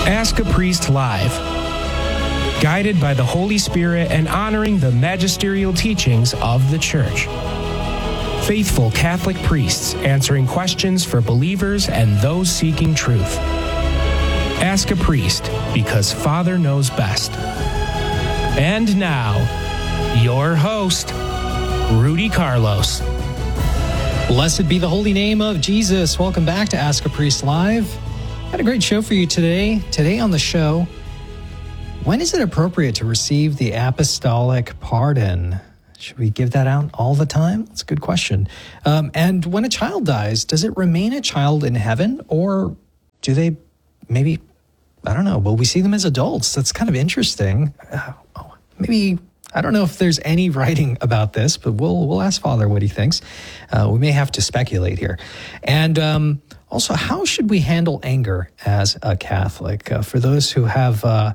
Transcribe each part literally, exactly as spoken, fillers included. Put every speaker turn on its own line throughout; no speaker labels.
Ask a Priest Live. Guided by the Holy Spirit and honoring the magisterial teachings of the Church. Faithful Catholic priests answering questions for believers and those seeking truth. Ask a Priest, because Father knows best. And now, your host, Rudy Carlos.
Blessed be the holy name of Jesus. Welcome back to Ask a Priest Live. Got a great show for you today. Today on the show, when is it appropriate to receive the apostolic pardon? Should we give that out all the time? That's a good question. Um, and when a child dies, does it remain a child in heaven, or do they maybe, I don't know, will we see them as adults? That's kind of interesting. Uh, oh, maybe, I don't know if there's any writing about this, but we'll we'll ask Father what he thinks. Uh, we may have to speculate here. And um, also, how should we handle anger as a Catholic? Uh, for those who have uh,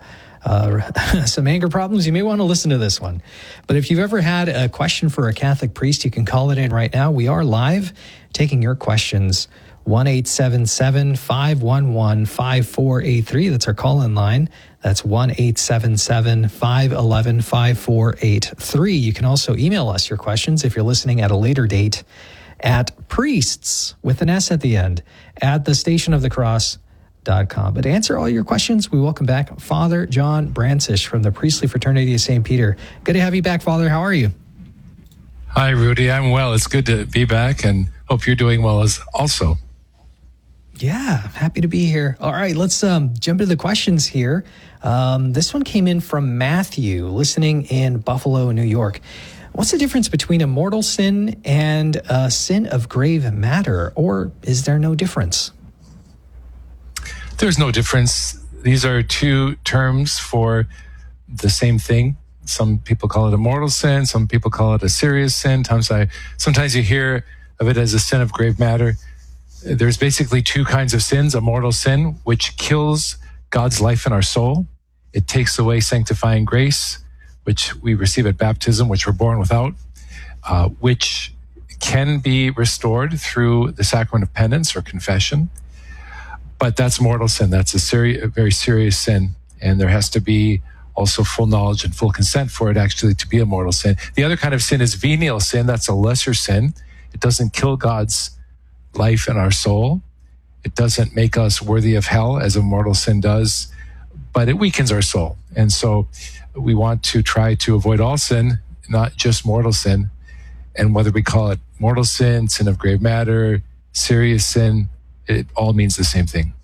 uh, some anger problems, you may want to listen to this one. But if you've ever had a question for a Catholic priest, you can call it in right now. We are live taking your questions. one eight seven seven, five one one, five four eight three. That's our call-in line. That's one eight seven seven, five one one, five four eight three. You can also email us your questions if you're listening at a later date at priests, with an S at the end, at the station of the cross dot com. But to answer all your questions, we welcome back Father John Brancisz from the Priestly Fraternity of Saint Peter. Good to have you back, Father. How are you?
Hi, Rudy. I'm well. It's good to be back, and hope you're doing well as also.
Yeah, happy to be here. All right, let's um, jump into the questions here. Um, this one came in from Matthew, listening in Buffalo, New York. What's the difference between a mortal sin and a sin of grave matter, or is there no difference?
There's no difference. These are two terms for the same thing. Some people call it a mortal sin. Some people call it a serious sin. Sometimes, I, sometimes you hear of it as a sin of grave matter. There's basically two kinds of sins. A mortal sin, which kills God's life in our soul. It takes away sanctifying grace, which we receive at baptism, which we're born without, uh, which can be restored through the sacrament of penance or confession. But that's mortal sin. That's a, seri- a very serious sin. And there has to be also full knowledge and full consent for it actually to be a mortal sin. The other kind of sin is venial sin. That's a lesser sin. It doesn't kill God's life in our soul. It doesn't make us worthy of hell as a mortal sin does, but it weakens our soul. And so we want to try to avoid all sin, not just mortal sin. And whether we call it mortal sin, sin of grave matter, serious sin, it all means the same thing.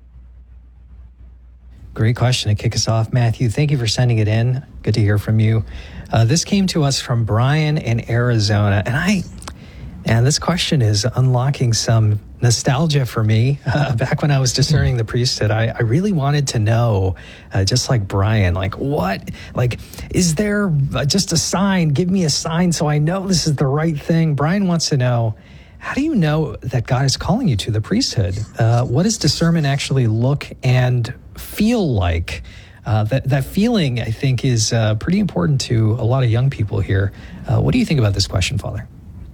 Great question to kick us off, Matthew. Thank you for sending it in. Good to hear from you. Uh, this came to us from Brian in Arizona, and I, and this question is unlocking some nostalgia for me. Uh, back when I was discerning the priesthood, I, I really wanted to know, uh, just like Brian, like what, like, is there just a sign? Give me a sign so I know this is the right thing. Brian wants to know, how do you know that God is calling you to the priesthood? Uh, what does discernment actually look and feel like? Uh, that, that feeling, I think, is uh, pretty important to a lot of young people here. Uh, what do you think about this question, Father?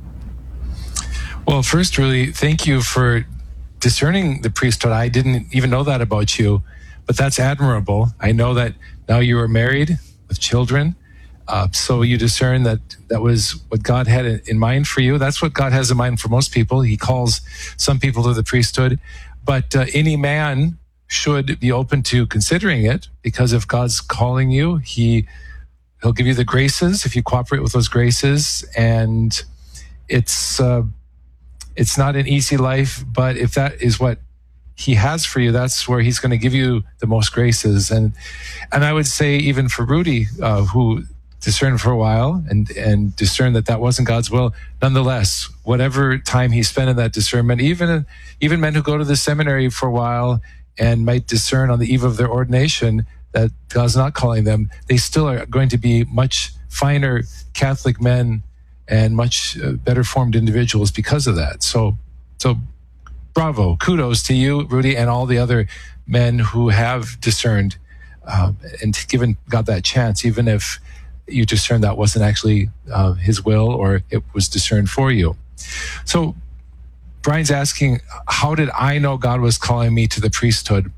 Well, first, really, thank you for discerning the priesthood. I didn't even know that about you, but that's admirable. I know that now you are married with children. Uh, so you discern that that was what God had in mind for you. That's what God has in mind for most people. He calls some people to the priesthood, but uh, any man should be open to considering it, because if God's calling you, he, he'll give you the graces if you cooperate with those graces. And it's, uh, it's not an easy life, but if that is what he has for you, that's where he's going to give you the most graces. And, and I would say even for Rudy, uh, who discerned for a while and, and discerned that that wasn't God's will. Nonetheless, whatever time he spent in that discernment, even, even men who go to the seminary for a while and might discern on the eve of their ordination that God's not calling them, they still are going to be much finer Catholic men and much better formed individuals because of that. So, so bravo, kudos to you, Rudy, and all the other men who have discerned uh, and given God that chance, even if you discerned that wasn't actually uh, his will or it was discerned for you. So Brian's asking, how did I know God was calling me to the priesthood?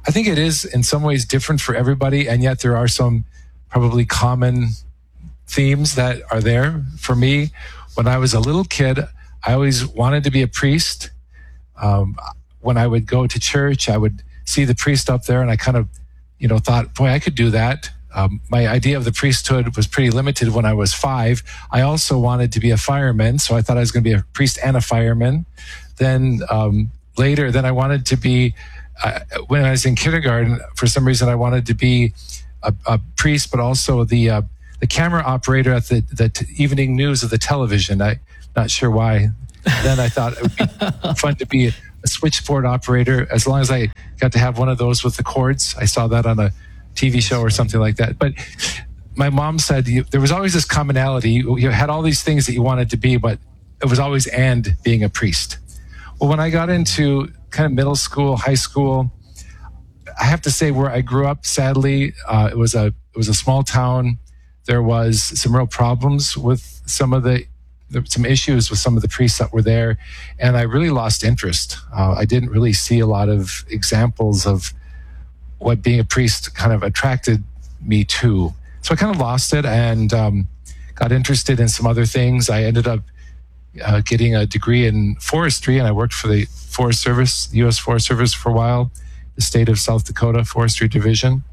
I think it is in some ways different for everybody, and yet there are some probably common themes that are there. For me, when I was a little kid, I always wanted to be a priest. Um, when I would go to church, I would see the priest up there, and I kind of, you know, thought, boy, I could do that. Um, my idea of the priesthood was pretty limited when I was five. I also wanted to be a fireman, so I thought I was going to be a priest and a fireman. Then um, later, then I wanted to be, uh, when I was in kindergarten, for some reason I wanted to be a, a priest, but also the uh, the camera operator at the, the t- evening news of the television. I'm not sure why. Then I thought it would be fun to be a switchboard operator, as long as I got to have one of those with the cords. I saw that on a T V show or something like that. But my mom said you, there was always this commonality. You, you had all these things that you wanted to be, but it was always and being a priest. Well, when I got into kind of middle school, high school, I have to say where I grew up, sadly, uh, it was a it was a small town. There was some real problems with some of the, the some issues with some of the priests that were there, and I really lost interest. Uh, I didn't really see a lot of examples of what being a priest kind of attracted me to. So I kind of lost it and um, got interested in some other things. I ended up uh, getting a degree in forestry, and I worked for the Forest Service, U S Forest Service for a while, the state of South Dakota Forestry Division.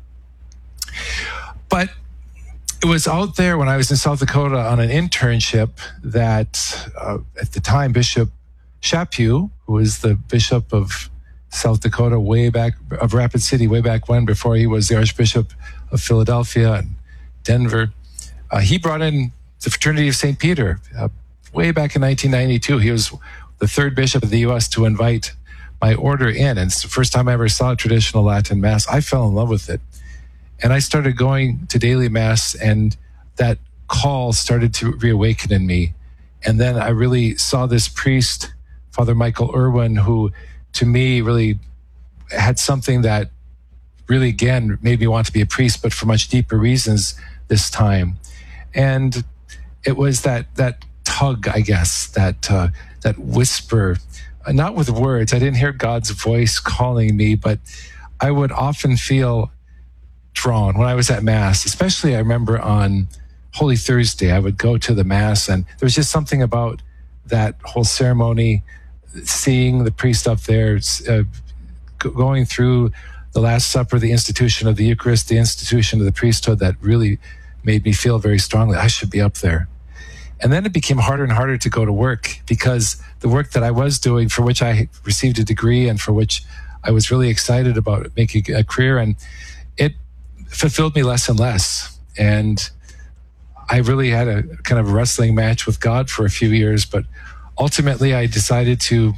But it was out there when I was in South Dakota on an internship that uh, at the time, Bishop Chaput, who was the bishop of South Dakota way back, of Rapid City way back when, before he was the Archbishop of Philadelphia and Denver, uh, he brought in the Fraternity of Saint Peter uh, way back in nineteen ninety-two. He was the third bishop of the U S to invite my order in, and it's the first time I ever saw a traditional Latin Mass. I fell in love with it, and I started going to daily Mass, and that call started to reawaken in me. And then I really saw this priest, Father Michael Irwin, who to me really had something that really, again, made me want to be a priest, but for much deeper reasons this time. And it was that that tug, I guess, that uh, that whisper, uh, not with words. I didn't hear God's voice calling me, but I would often feel drawn when I was at Mass. Especially, I remember on Holy Thursday, I would go to the Mass, and there was just something about that whole ceremony, seeing the priest up there, uh, going through the Last Supper, the institution of the Eucharist, the institution of the priesthood, that really made me feel very strongly I should be up there. And then it became harder and harder to go to work, because the work that I was doing, for which I received a degree and for which I was really excited about making a career, and it fulfilled me less and less. And I really had a kind of wrestling match with God for a few years, but ultimately, I decided to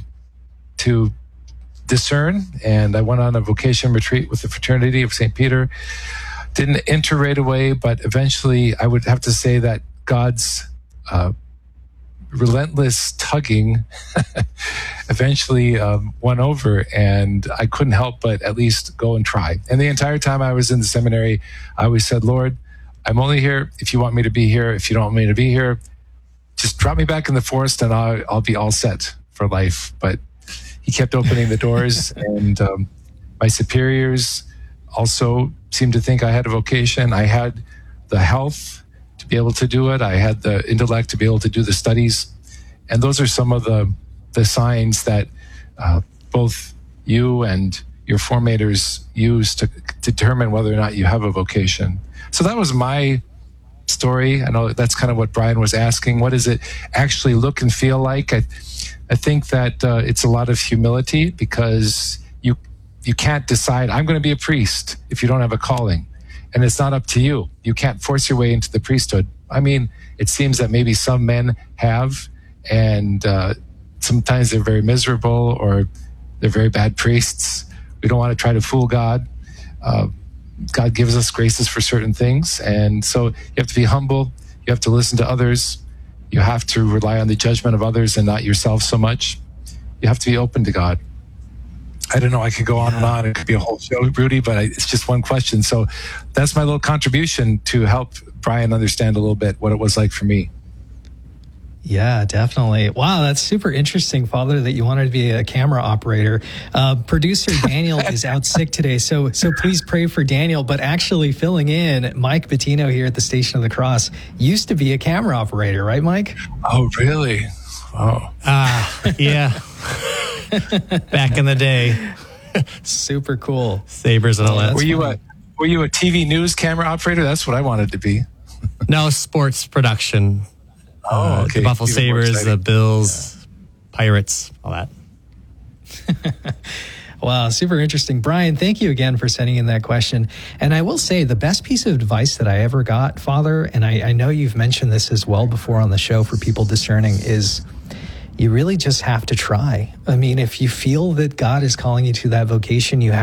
to discern, and I went on a vocation retreat with the Fraternity of Saint Peter. Didn't enter right away, but eventually I would have to say that God's uh, relentless tugging eventually um, won over, and I couldn't help but at least go and try. And the entire time I was in the seminary, I always said, Lord, I'm only here if you want me to be here. If you don't want me to be here, just drop me back in the forest and I'll, I'll be all set for life. But he kept opening the doors, and um, my superiors also seemed to think I had a vocation. I had the health to be able to do it. I had the intellect to be able to do the studies. And those are some of the, the signs that uh, both you and your formators use to determine whether or not you have a vocation. So that was my story. I know that's kind of what Brian was asking. What does it actually look and feel like? I, I think that uh, it's a lot of humility, because you you can't decide, I'm going to be a priest, if you don't have a calling. And it's not up to you. You can't force your way into the priesthood. I mean, it seems that maybe some men have, and uh, sometimes they're very miserable, or they're very bad priests. We don't want to try to fool God. Uh, God gives us graces for certain things. And so you have to be humble. You have to listen to others. You have to rely on the judgment of others and not yourself so much. You have to be open to God. I don't know, I could go on and on. It could be a whole show, Rudy, but I, it's just one question. So that's my little contribution to help Brian understand a little bit what it was like for me.
Yeah, definitely. Wow, that's super interesting, Father, that you wanted to be a camera operator. Uh, producer Daniel is out sick today, so so please pray for Daniel. But actually filling in, Mike Bettino here at the Station of the Cross used to be a camera operator, right, Mike?
Oh, really? Oh.
Ah, uh, yeah. Back in the day.
Super cool.
Sabres and all that.
Were you a Were you a T V news camera operator? That's what I wanted to be.
No, sports production.
Oh, okay.
Uh, the Buffalo
Even more
Sabres,
exciting.
the Bills, yeah. Pirates, all that.
Wow, super interesting. Brian, thank you again for sending in that question. And I will say the best piece of advice that I ever got, Father, and I, I know you've mentioned this as well before on the show for people discerning, is you really just have to try. I mean, if you feel that God is calling you to that vocation, you have